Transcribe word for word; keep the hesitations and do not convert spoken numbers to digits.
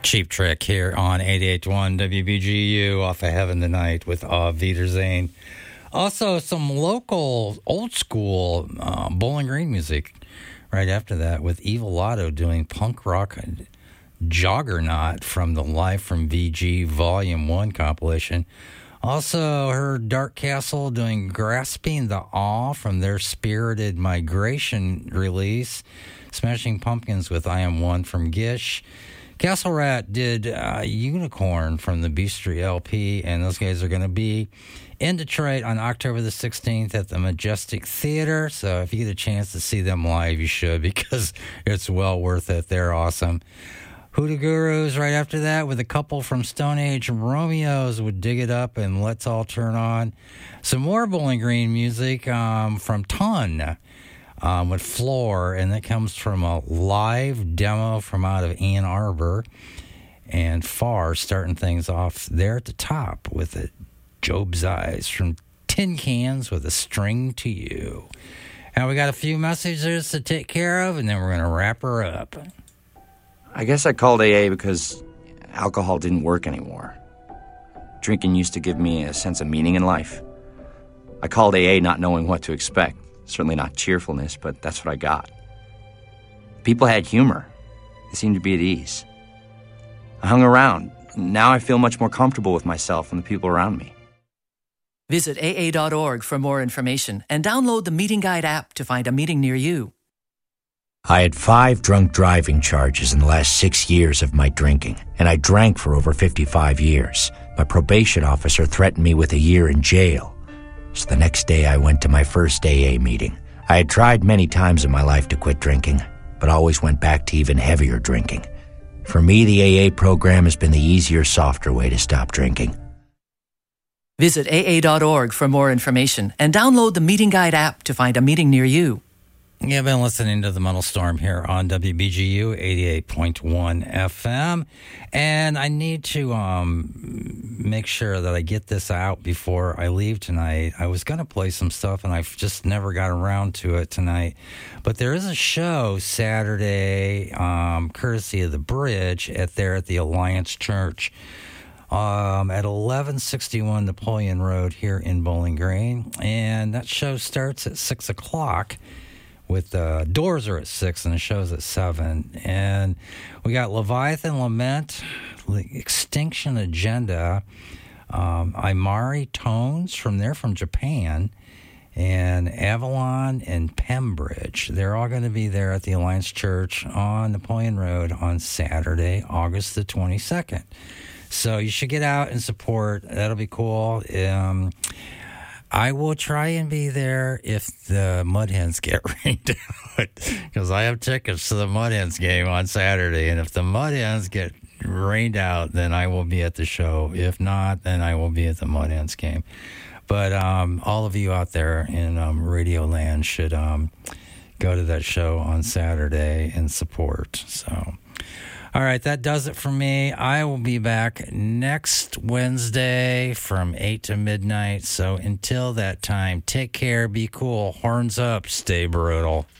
Cheap Trick here on eighty-eight point one W B G U off of Heaven Tonight with Av Wiedersehen. Also, some local, old school uh, Bowling Green music right after that with Evil Lotto doing punk rock Juggernaut from the Live from V G Volume one compilation. Also heard Dark Castle doing Grasping the Awe from their Spirited Migration release. Smashing Pumpkins with I Am One from Gish. Castle Rat did uh, Unicorn from the Beast Street L P, and those guys are going to be in Detroit on October the sixteenth at the Majestic Theater. So if you get a chance to see them live, you should, because it's well worth it. They're awesome. Hoodoo Gurus right after that with a couple from Stone Age Romeos would Dig It Up and Let's All Turn On. Some more Bowling Green music um, from Ton. Um, with Floor, and that comes from a live demo from out of Ann Arbor, and Far starting things off there at the top with a Job's Eyes from Tin Cans with a String to You. And we got a few messages to take care of, and then we're going to wrap her up. I guess I called A A because alcohol didn't work anymore. Drinking used to give me a sense of meaning in life. I called A A not knowing what to expect. Certainly not cheerfulness, but that's what I got. People had humor. They seemed to be at ease. I hung around. Now I feel much more comfortable with myself and the people around me. Visit A A dot org for more information and download the Meeting Guide app to find a meeting near you. I had five drunk driving charges in the last six years of my drinking, and I drank for over fifty-five years. My probation officer threatened me with a year in jail. So the next day I went to my first A A meeting. I had tried many times in my life to quit drinking, but always went back to even heavier drinking. For me, the A A program has been the easier, softer way to stop drinking. Visit A A dot org for more information and download the Meeting Guide app to find a meeting near you. Yeah, I've been listening to the Metal Storm here on W B G U eighty-eight point one F M, and I need to um, make sure that I get this out before I leave tonight. I was going to play some stuff, and I've just never got around to it tonight. But there is a show Saturday, um, courtesy of The Bridge, at there at the Alliance Church um, at eleven sixty-one Napoleon Road here in Bowling Green, and that show starts at six o'clock. With the uh, doors are at six and the show's at seven. And we got Leviathan Lament, Extinction Agenda, um, Imari Tones from there from Japan, and Avalon and Pembridge. They're all going to be there at the Alliance Church on Napoleon Road on Saturday, August the twenty-second. So you should get out and support. That'll be cool. Um, I will try and be there if the Mud Hens get rained out, because I have tickets to the Mud Hens game on Saturday, and if the Mud Hens get rained out, then I will be at the show. If not, then I will be at the Mud Hens game. But um, all of you out there in um, Radio Land should um, go to that show on Saturday and support. So, all right, that does it for me. I will be back next Wednesday from eight to midnight. So until that time, take care, be cool, horns up, stay brutal.